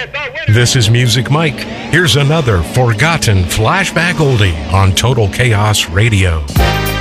This is Music Mike. Here's another forgotten flashback oldie on Total Chaos Radio.